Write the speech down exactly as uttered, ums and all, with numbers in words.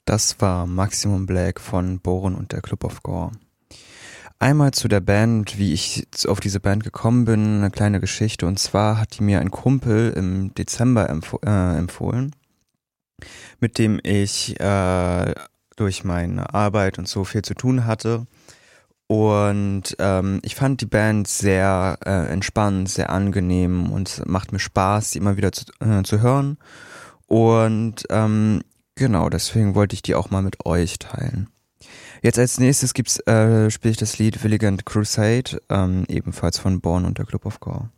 Das war Maximum Black von Bohren und der Club of Gore. Einmal zu der Band, wie ich auf diese Band gekommen bin, eine kleine Geschichte. Und zwar hat die mir ein Kumpel im Dezember empf- äh, empfohlen, mit dem ich äh, durch meine Arbeit und so viel zu tun hatte. Und ähm, ich fand die Band sehr äh, entspannt, sehr angenehm und es macht mir Spaß, die immer wieder zu, äh, zu hören. Und ähm, genau, deswegen wollte ich die auch mal mit euch teilen. Jetzt als nächstes gibt's äh, spiele ich das Lied Villigant Crusade, ähm, ebenfalls von Born und der Club of Gore.